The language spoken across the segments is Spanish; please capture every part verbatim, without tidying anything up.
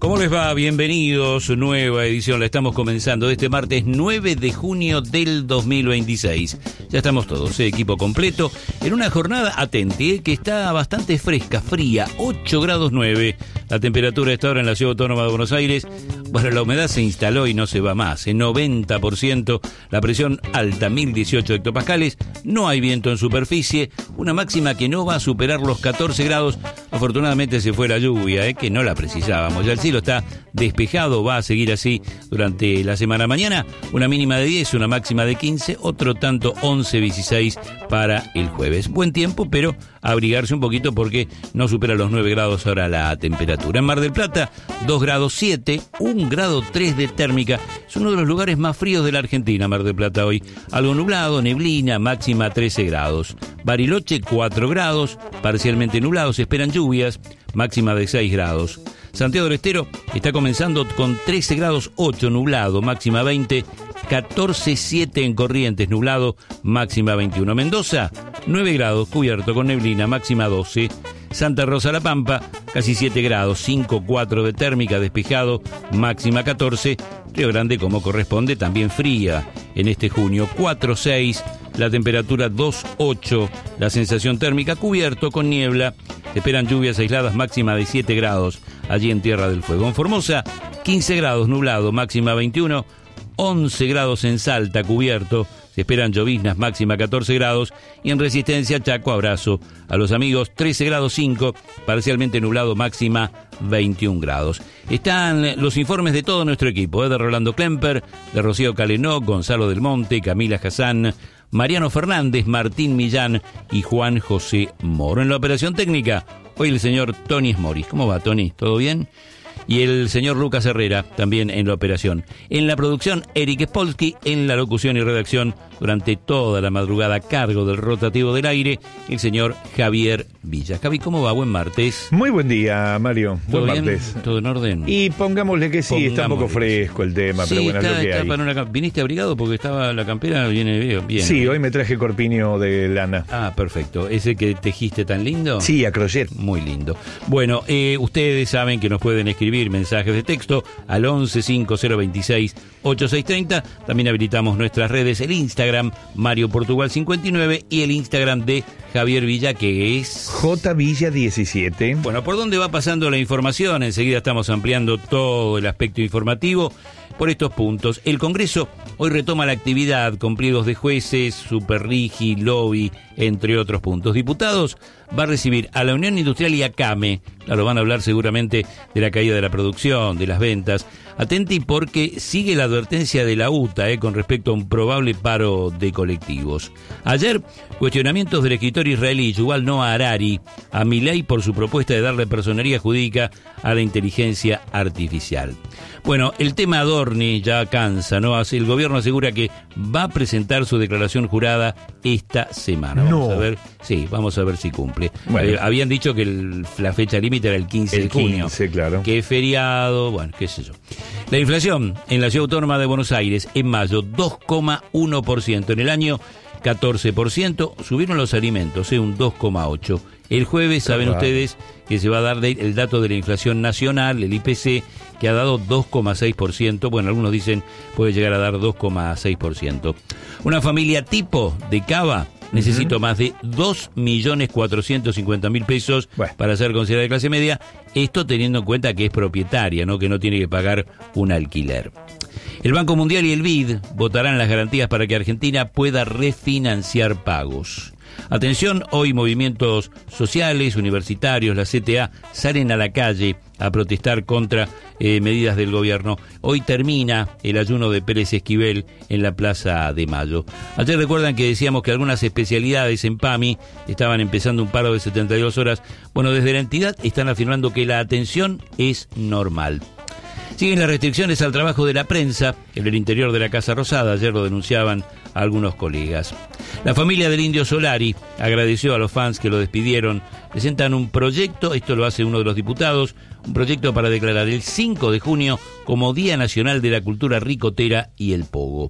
¿Cómo les va? Bienvenidos, nueva edición, la estamos comenzando este martes nueve de junio del dos mil veintiséis. Ya estamos todos, eh, equipo completo, en una jornada, atente, eh, que está bastante fresca, fría, ocho grados nueve. La temperatura está ahora en la Ciudad Autónoma de Buenos Aires. Bueno, la humedad se instaló y no se va más, en noventa por ciento, la presión alta, mil dieciocho hectopascales, no hay viento en superficie, una máxima que no va a superar los catorce grados. Afortunadamente se fue la lluvia, eh, que no la precisábamos. Ya el cielo está despejado, va a seguir así durante la semana. Mañana una mínima de diez, una máxima de quince, otro tanto once, dieciséis para el jueves. Buen tiempo, pero abrigarse un poquito porque no supera los nueve grados ahora la temperatura. En Mar del Plata, dos grados siete, un grado tres de térmica. Es uno de los lugares más fríos de la Argentina, Mar del Plata hoy. Algo nublado, neblina, máxima trece grados. Bariloche, cuatro grados, parcialmente nublado, se esperan lluvias, máxima de seis grados. Santiago del Estero está comenzando con trece grados ocho, nublado, máxima veinte, catorce siete en Corrientes, nublado, máxima veintiuno. Mendoza, nueve grados, cubierto con neblina, máxima doce. Santa Rosa La Pampa, casi siete grados, cinco cuatro de térmica, despejado, máxima catorce. Río Grande, como corresponde, también fría en este junio, cuatro seis, la temperatura dos ocho, la sensación térmica cubierto con niebla. Se esperan lluvias aisladas, máxima de siete grados allí en Tierra del Fuego. En Formosa, quince grados, nublado, máxima veintiuno, once grados en Salta, cubierto. Se esperan lloviznas, máxima catorce grados. Y en Resistencia, Chaco, abrazo a los amigos, trece grados cinco, parcialmente nublado, máxima veintiún grados. Están los informes de todo nuestro equipo, ¿eh? De Rolando Klemper, de Rocío Calenó, Gonzalo Del Monte, Camila Hassan, Mariano Fernández, Martín Millán y Juan José Moro. En la operación técnica, hoy el señor Tony Smoris. ¿Cómo va, Tony? ¿Todo bien? Y el señor Lucas Herrera, también en la operación. En la producción, Eric Spolsky. En la locución y redacción, durante toda la madrugada, a cargo del rotativo del aire, el señor Javier Villa. Javi, ¿cómo va? Buen martes. Muy buen día, Mario. Buen ¿Todo bien? martes. ¿Todo en orden? Y pongámosle que sí, Pongámosle. Está un poco fresco el tema, Sí, pero bueno, está, es lo que está hay. para una... ¿Viniste abrigado? Porque estaba la campera, viene bien. Sí, hoy me traje corpiño de lana. Ah, perfecto. ¿Ese que tejiste tan lindo? Sí, a crochet. Muy lindo. Bueno, eh, ustedes saben que nos pueden escribir mensajes de texto al once cinco cero veintiséis ochenta y seis treinta. También habilitamos nuestras redes, el Instagram Mario Portugal cincuenta y nueve y el Instagram de Javier Villa, que es J Villa diecisiete. Bueno, ¿por dónde va pasando la información? Enseguida estamos ampliando todo el aspecto informativo por estos puntos. El Congreso hoy retoma la actividad con pliegos de jueces, superrigi, lobby, entre otros puntos. Diputados va a recibir a la Unión Industrial y a CAME. Claro, van a hablar seguramente de la caída de la producción, de las ventas. Atenti porque sigue la advertencia de la U T A eh, con respecto a un probable paro de colectivos. Ayer, cuestionamientos del escritor israelí Yuval Noah Harari a Milei por su propuesta de darle personería jurídica a la inteligencia artificial. Bueno, el tema Adorni ya cansa, ¿no? El gobierno asegura que va a presentar su declaración jurada esta semana. Vamos No. a ver, sí, vamos a ver si cumple. Bueno. Eh, habían dicho que el, la fecha límite era el quince de junio. quince, claro. Que es feriado, bueno, qué sé yo. La inflación en la Ciudad Autónoma de Buenos Aires en mayo, dos coma uno por ciento. En el año, catorce por ciento. Subieron los alimentos, ¿eh? Un dos coma ocho por ciento. El jueves, saben Claro. ustedes que se va a dar de, el dato de la inflación nacional, el I P C, que ha dado dos coma seis por ciento. Bueno, algunos dicen puede llegar a dar dos coma seis por ciento. Una familia tipo de Cava necesita uh-huh. más de dos millones cuatrocientos cincuenta mil pesos bueno. para ser considerada de clase media. Esto teniendo en cuenta que es propietaria, ¿no? Que no tiene que pagar un alquiler. El Banco Mundial y el B I D votarán las garantías para que Argentina pueda refinanciar pagos. Atención, hoy movimientos sociales, universitarios, la C T A salen a la calle a protestar contra eh, medidas del gobierno. Hoy termina el ayuno de Pérez Esquivel en la Plaza de Mayo. Ayer recuerdan que decíamos que algunas especialidades en PAMI estaban empezando un paro de setenta y dos horas. Bueno, desde la entidad están afirmando que la atención es normal. Siguen las restricciones al trabajo de la prensa en el interior de la Casa Rosada. Ayer lo denunciaban algunos colegas. La familia del Indio Solari agradeció a los fans que lo despidieron. Presentan un proyecto, esto lo hace uno de los diputados, un proyecto para declarar el cinco de junio como Día Nacional de la Cultura Ricotera y el Pogo.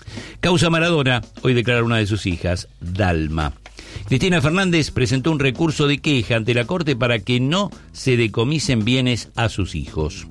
Causa Maradona, hoy declara una de sus hijas, Dalma. Cristina Fernández presentó un recurso de queja ante la Corte para que no se decomisen bienes a sus hijos.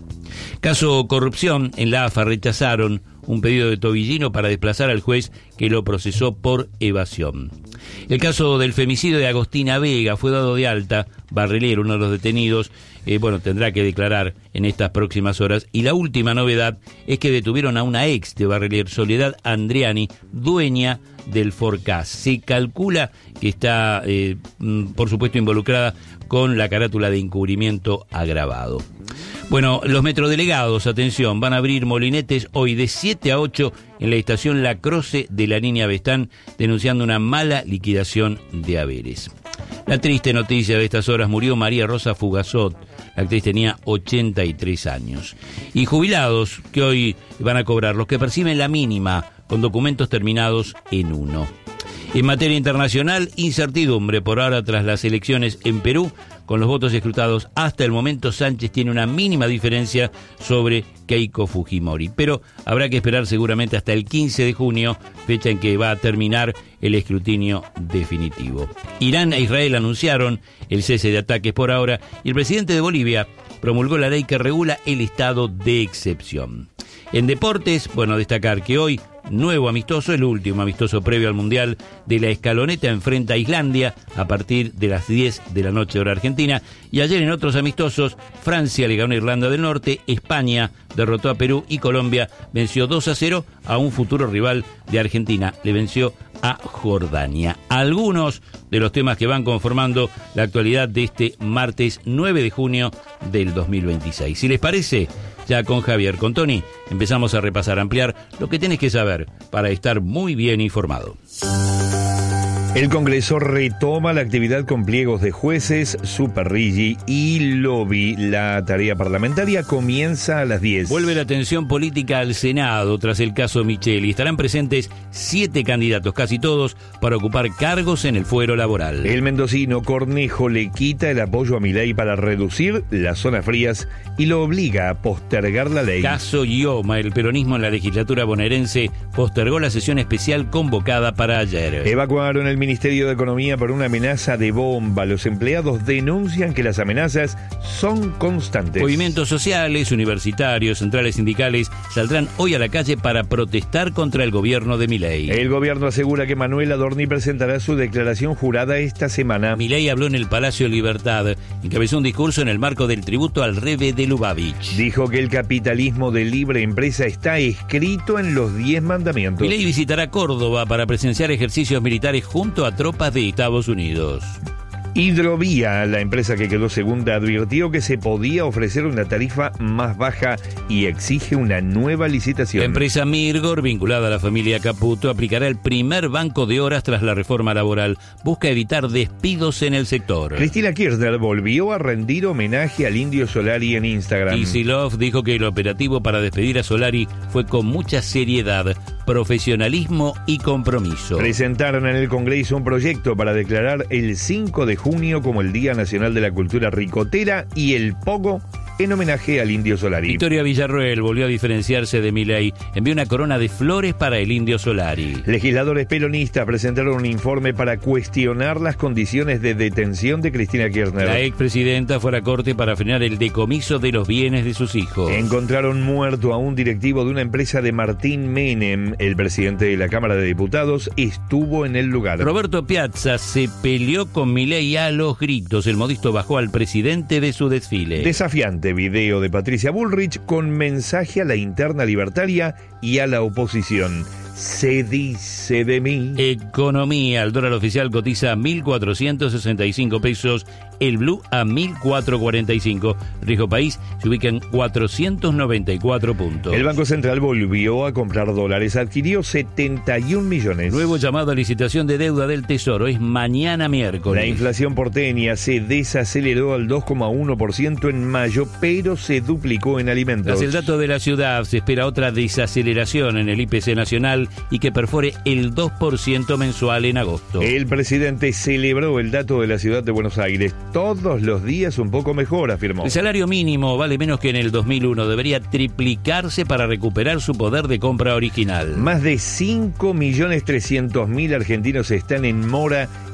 Caso corrupción, en la A F A rechazaron un pedido de Tobillino para desplazar al juez que lo procesó por evasión. El caso del femicidio de Agostina Vega fue dado de alta. Barrelero, uno de los detenidos, eh, bueno, tendrá que declarar en estas próximas horas. Y la última novedad es que detuvieron a una ex de Barrelero, Soledad Andriani, dueña del Forcás. Se calcula que está, eh, por supuesto, involucrada con la carátula de encubrimiento agravado. Bueno, los metrodelegados, atención, van a abrir molinetes hoy de siete a ocho en la estación La Croce de la línea Bestán, denunciando una mala liquidación de haberes. La triste noticia de estas horas: murió María Rosa Fugazot. La actriz tenía ochenta y tres años. Y jubilados que hoy van a cobrar, los que perciben la mínima, con documentos terminados en uno. En materia internacional, incertidumbre por ahora tras las elecciones en Perú. Con los votos escrutados hasta el momento, Sánchez tiene una mínima diferencia sobre Keiko Fujimori. Pero habrá que esperar seguramente hasta el quince de junio, fecha en que va a terminar el escrutinio definitivo. Irán e Israel anunciaron el cese de ataques por ahora y el presidente de Bolivia promulgó la ley que regula el estado de excepción. En deportes, bueno, destacar que hoy, nuevo amistoso, el último amistoso previo al Mundial de la Escaloneta, enfrenta a Islandia a partir de las diez de la noche hora argentina. Y ayer en otros amistosos, Francia le ganó a Irlanda del Norte, España derrotó a Perú y Colombia venció dos a cero a un futuro rival de Argentina, le venció a Jordania. Algunos de los temas que van conformando la actualidad de este martes nueve de junio del dos mil veintiséis. Si les parece, ya con Javier, con Tony, empezamos a repasar, a ampliar lo que tenés que saber para estar muy bien informado. El Congreso retoma la actividad con pliegos de jueces, superrigi y lobby. La tarea parlamentaria comienza a las diez. Vuelve la tensión política al Senado tras el caso Micheli. Estarán presentes siete candidatos, casi todos, para ocupar cargos en el fuero laboral. El mendocino Cornejo le quita el apoyo a Milei para reducir las zonas frías y lo obliga a postergar la ley. Caso Ioma, el peronismo en la legislatura bonaerense postergó la sesión especial convocada para ayer. Evacuaron el Ministerio de Economía por una amenaza de bomba. Los empleados denuncian que las amenazas son constantes. Movimientos sociales, universitarios, centrales sindicales saldrán hoy a la calle para protestar contra el gobierno de Milei. El gobierno asegura que Manuel Adorni presentará su declaración jurada esta semana. Milei habló en el Palacio Libertad, encabezó un discurso en el marco del tributo al Rebe de Lubavitch. Dijo que el capitalismo de libre empresa está escrito en los diez mandamientos. Milei visitará Córdoba para presenciar ejercicios militares junto a tropas de Estados Unidos. Hidrovía, la empresa que quedó segunda, advirtió que se podía ofrecer una tarifa más baja y exige una nueva licitación. La empresa Mirgor, vinculada a la familia Caputo, aplicará el primer banco de horas tras la reforma laboral. Busca evitar despidos en el sector. Cristina Kirchner volvió a rendir homenaje al Indio Solari en Instagram. Kicillof dijo que el operativo para despedir a Solari fue con mucha seriedad, profesionalismo y compromiso. Presentaron en el Congreso un proyecto para declarar el cinco de junio como el Día Nacional de la Cultura Ricotera y el Pogo en homenaje al Indio Solari. Victoria Villarroel volvió a diferenciarse de Milei. Envió una corona de flores para el Indio Solari. Legisladores peronistas presentaron un informe para cuestionar las condiciones de detención de Cristina Kirchner. La expresidenta fue a la corte para frenar el decomiso de los bienes de sus hijos. Encontraron muerto a un directivo de una empresa de Martín Menem. El presidente de la Cámara de Diputados estuvo en el lugar. Roberto Piazza se peleó con Milei a los gritos. El modisto bajó al presidente de su desfile. Desafiante video de Patricia Bullrich con mensaje a la interna libertaria y a la oposición. Se dice de mí. Economía, el dólar oficial cotiza a mil cuatrocientos sesenta y cinco pesos, el blue a mil cuatrocientos cuarenta y cinco. Riesgo país se ubica en cuatrocientos noventa y cuatro puntos. El Banco Central volvió a comprar dólares, adquirió setenta y un millones. Nuevo llamado a licitación de deuda del Tesoro, es mañana miércoles. La inflación porteña se desaceleró al dos coma uno por ciento en mayo, pero se duplicó en alimentos. Tras el dato de la ciudad, se espera otra desaceleración en el I P C nacional y que perfore el dos por ciento mensual en agosto. El presidente celebró el dato de la ciudad de Buenos Aires. Todos los días un poco mejor, afirmó. El salario mínimo vale menos que en el dos mil uno. Debería triplicarse para recuperar su poder de compra original. Más de cinco millones trescientos mil argentinos están en mora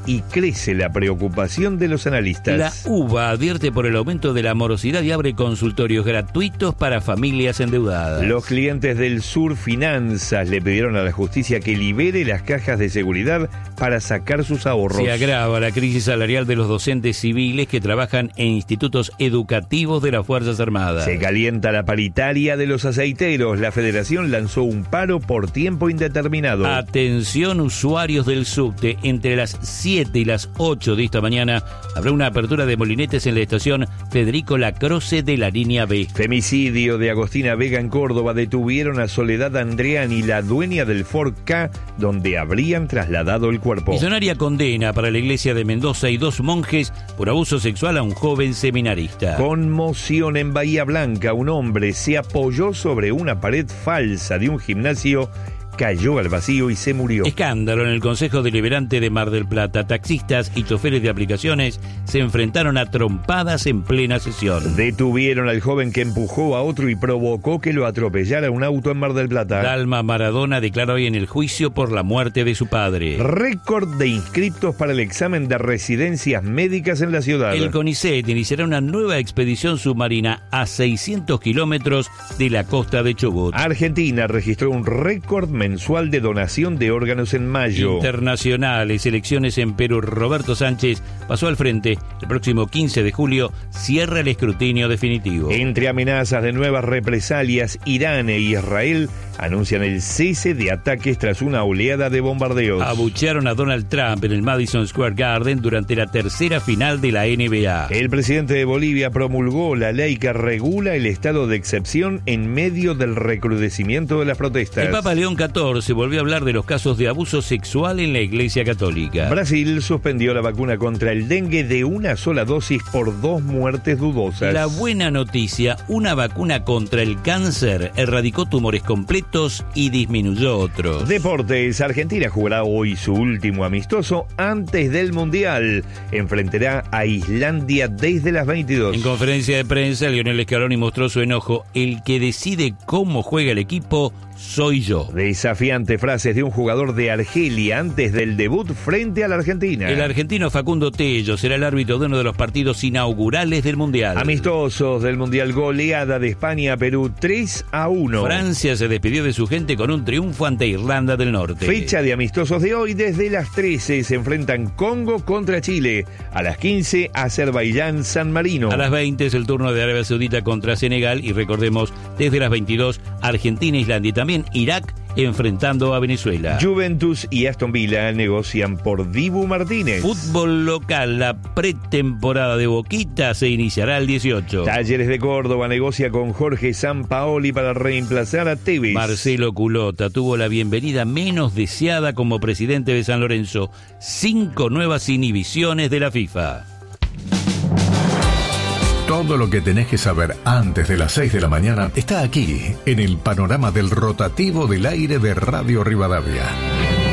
y crece la preocupación de los analistas. La UBA advierte por el aumento de la morosidad y abre consultorios gratuitos para familias endeudadas. Los clientes del Sur Finanzas le pidieron a la justicia que libere las cajas de seguridad para sacar sus ahorros. Se agrava la crisis salarial de los docentes civiles que trabajan en institutos educativos de las Fuerzas Armadas. Se calienta la paritaria de los aceiteros. La federación lanzó un paro por tiempo indeterminado. Atención, usuarios del subte. Entre las siete y las ocho de esta mañana habrá una apertura de molinetes en la estación Federico Lacroce de la línea B. Femicidio de Agostina Vega en Córdoba. Detuvieron a Soledad Andreani, la dueña del Ford K, donde habrían trasladado el cuerpo. Millonaria condena para la iglesia de Mendoza y dos monjes por abuso sexual a un joven seminarista. Conmoción en Bahía Blanca. Un hombre se apoyó sobre una pared falsa de un gimnasio, cayó al vacío y se murió. Escándalo en el Consejo Deliberante de Mar del Plata. Taxistas y choferes de aplicaciones se enfrentaron a trompadas en plena sesión. Detuvieron al joven que empujó a otro y provocó que lo atropellara un auto en Mar del Plata. Dalma Maradona declara hoy en el juicio por la muerte de su padre. Récord de inscriptos para el examen de residencias médicas en la ciudad. El CONICET iniciará una nueva expedición submarina a seiscientos kilómetros de la costa de Chubut. Argentina registró un récord mensual de donación de órganos en mayo. Internacionales, elecciones en Perú. Roberto Sánchez pasó al frente. El próximo quince de julio cierra el escrutinio definitivo. Entre amenazas de nuevas represalias, Irán e Israel anuncian el cese de ataques tras una oleada de bombardeos. Abuchearon a Donald Trump en el Madison Square Garden durante la tercera final de la N B A. El presidente de Bolivia promulgó la ley que regula el estado de excepción en medio del recrudecimiento de las protestas. El Papa León catorce volvió a hablar de los casos de abuso sexual en la Iglesia Católica. Brasil suspendió la vacuna contra el dengue de una sola dosis por dos muertes dudosas. La buena noticia, una vacuna contra el cáncer erradicó tumores completos y disminuyó otros. Deportes. Argentina jugará hoy su último amistoso antes del Mundial. Enfrentará a Islandia desde las veintidós. En conferencia de prensa, Lionel Scaloni mostró su enojo. El que decide cómo juega el equipo soy yo. Desafiantes frases de un jugador de Argelia antes del debut frente a la Argentina. El argentino Facundo Tello será el árbitro de uno de los partidos inaugurales del Mundial. Amistosos del Mundial. Goleada de España a Perú tres a uno. Francia se despidió de su gente con un triunfo ante Irlanda del Norte. Fecha de amistosos de hoy. Desde las trece se enfrentan Congo contra Chile. A las quince, Azerbaiyán San Marino. A las veinte es el turno de Arabia Saudita contra Senegal. Y recordemos, desde las veintidós, Argentina, Islandia y también Irak enfrentando a Venezuela. Juventus y Aston Villa negocian por Dibu Martínez. Fútbol local. La pretemporada de Boquita se iniciará el dieciocho. Talleres de Córdoba negocia con Jorge Sampaoli para reemplazar a Tevez. Marcelo Culota tuvo la bienvenida menos deseada como presidente de San Lorenzo. Cinco nuevas inhibiciones de la FIFA. Todo lo que tenés que saber antes de las seis de la mañana está aquí, en el panorama del rotativo del aire de Radio Rivadavia.